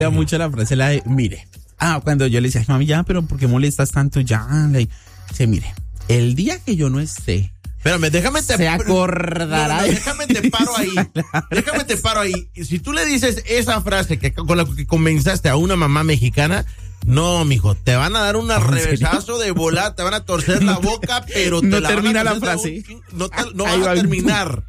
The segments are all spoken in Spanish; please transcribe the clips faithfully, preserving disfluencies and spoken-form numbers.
mucho la frase la de, mire. Ah, cuando yo le decía, mami, ya, pero ¿por qué molestas tanto ya? Le dice, mire, el día que yo no esté, espérame, déjame te se acordará. No, no, déjame te paro ahí. Déjame te paro ahí. Si tú le dices esa frase que con la que comenzaste a una mamá mexicana, no, mijo, te van a dar un reversazo de volada, te van a torcer la boca, pero te no la termina van a la frase. Un, no te, no vas a terminar.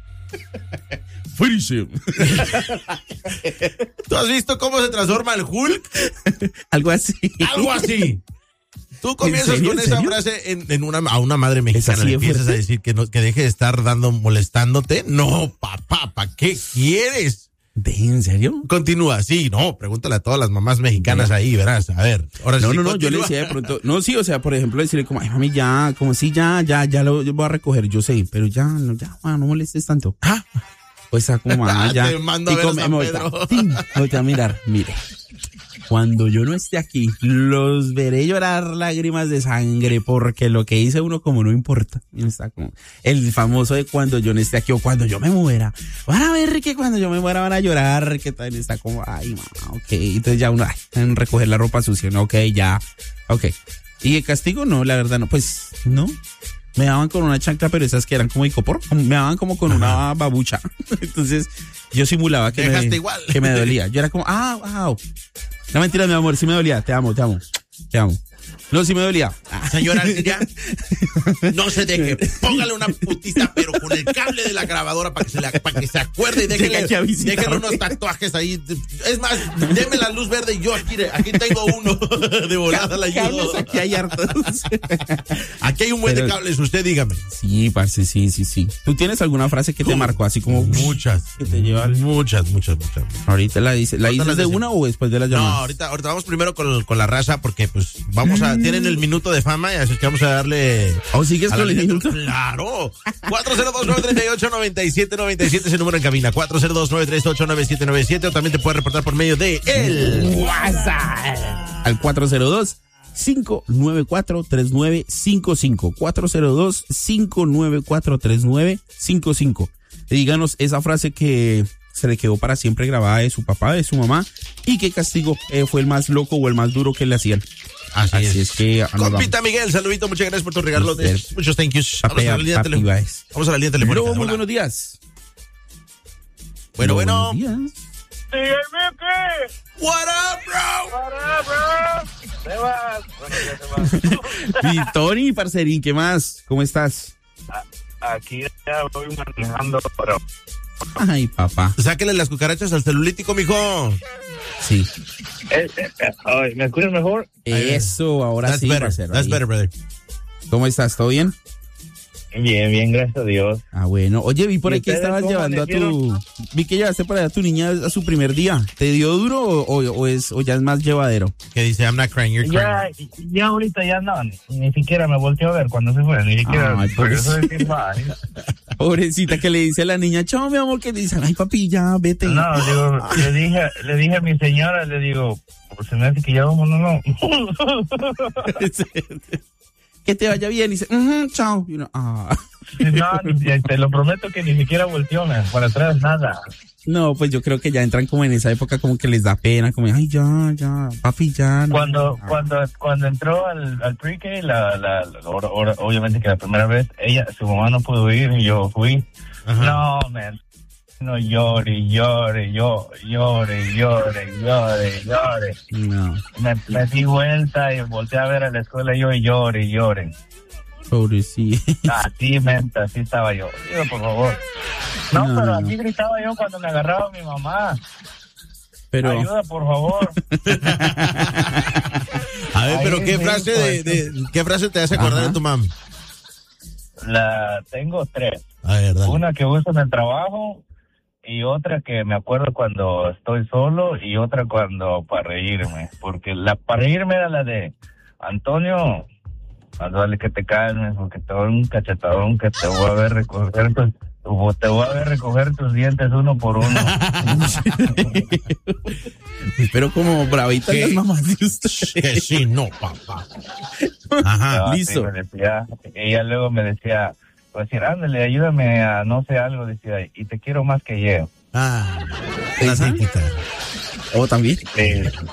¿Tú has visto cómo se transforma el Hulk? Algo así. Algo así. Tú comienzas con esa frase en, en una, a una madre mexicana, le empiezas a decir que, no, que deje de estar dando, molestándote. No, papá, ¿para qué quieres? ¿En serio? Continúa, sí, no, pregúntale a todas las mamás mexicanas ¿De? ahí, verás, a ver. Ahora no, sí, no, no, continúa. yo le decía de pronto, no, sí, o sea, por ejemplo, decirle como, ay, mami, ya, como si ya, ya, ya lo yo voy a recoger, yo sé, pero ya, no, ya, bueno, no molestes tanto. Ah, pues está como, ah, ya. Te mando a ver a San Pedro. Voy a mirar, mire. Cuando yo no esté aquí, los veré llorar lágrimas de sangre porque lo que hice uno como no importa. Está como el famoso de cuando yo no esté aquí o cuando yo me muera. Van a ver que cuando yo me muera van a llorar, que también está como, ay, mamá, ok. Entonces ya uno, ay, en recoger la ropa sucia, no, ok, ya, ok. Y el castigo, no, la verdad, no, pues, no. Me daban con una chancla, pero esas que eran como icopor, me daban como con Ajá. una babucha. Entonces yo simulaba que me, igual. que me dolía. Yo era como, ah, wow. No, mentira, mi amor, sí me dolía. Te amo, te amo, te amo. No, sí me dolía. Señora, ya no se deje. Póngale una putiza, pero con el cable de la grabadora para que se la, para que se acuerde y déjele, déjele unos tatuajes ahí. Es más, déme la luz verde y yo aquí, aquí tengo uno de volada la ayudo. Aquí hay hartos. Aquí hay un buen pero, de cables, usted dígame. Sí, parce, sí, sí, sí. ¿Tú tienes alguna frase que te uh, marcó así como muchas? Que te lleva muchas, muchas, muchas. Ahorita la dice, ¿la dices de una o después de la llamada? No, ahorita, ahorita vamos primero con, con la raza porque pues vamos a, mm. tienen el minuto de fama y así que vamos a darle. ¿O sigues con el minuto? Claro. cuatro cero dos, nueve tres ocho, nueve siete nueve siete es el número en cabina. cuatro cero dos, nueve tres ocho, nueve siete nueve siete o también te puedes reportar por medio de el WhatsApp al cuatro cero dos, cinco nueve cuatro, tres nueve cinco cinco. cuatro cero dos, cinco nueve cuatro, tres nueve cinco cinco. Y díganos esa frase que se le quedó para siempre grabada de su papá, de su mamá, y qué castigo eh, fue el más loco o el más duro que le hacían. Así, Así es. es que Compita Miguel, saludito, muchas gracias por tu regalo. Muchos thank yous. Vamos a la línea telefónica. Vamos a la línea telefónica. Pero, muy buenos días. Bueno, bueno. Buenos días. Dígame qué. What up, bro? What up, bro? Te vas. Bueno, ya te vas. Y Tony, parcerín, ¿qué más? ¿Cómo estás? Aquí ya voy manejando, pero... Ay, papá. Sáquenle las cucarachas al celulítico, mijo. Sí. Eh, eh, eh, ¿Me escuchas mejor? Eso, ahora That's sí. Better. Parcero, That's ahí. better, brother. ¿Cómo estás? ¿Todo bien? Bien, bien, gracias a Dios. Ah, bueno. Oye, vi por ahí que estabas cómo llevando a tu... Vi que llevaste por allá a tu niña a su primer día. ¿Te dio duro o, o, o es, o ya es más llevadero? Que dice, I'm not crying, you're Ya, crying. ya ahorita ya no, ni, ni siquiera me volteó a ver cuando se fue, ni siquiera. Ay, por eso decir, bye. Pobrecita, que le dice a la niña, chao, mi amor, que le dicen, ay, papi, ya, vete. No, digo, le dije, le dije a mi señora, le digo, pues se me hace que ya vamos, no, no. Que te vaya bien, y dice, uh-huh, chao. Y uno, ah. No, ni, te lo prometo que ni siquiera volteó, man, para atrás, nada. No, pues yo creo que ya entran como en esa época como que les da pena, como, ay, ya, ya, papi, ya. No, cuando, no. cuando, cuando entró al, al pre-K, la, la, la, obviamente que la primera vez, ella, su mamá no pudo ir y yo fui. Ajá. No, man. No, llore, llore, llore, llore, llore, llore, llore. No. Me, me di vuelta y volteé a ver a la escuela y yo llore, llore. Pobrecito. Así, menta, así estaba yo. Digo, por favor. No, no, pero no. así gritaba yo cuando me agarraba mi mamá. Pero... Ayuda, por favor. A ver, pero Ahí ¿qué sí, frase pues. de, de qué frase te hace acordar Ajá. de tu mamá? La tengo tres. A ver, dale. Una que uso en el trabajo y otra que me acuerdo cuando estoy solo y otra cuando para reírme. Porque la para reírme era la de Antonio, dale que te calmes porque te doy un cachetadón que te voy a ver recoger tus, te voy a ver recoger tus dientes uno por uno. Pero como bravitas las mamás de usted. Que sí, no, papá. Ajá, No, listo. sí, me decía, ella luego me decía, pues decir, ándale, ayúdame a no sé algo, decía, y te quiero más que yo. Ah, la santita. ¿O también? Eh,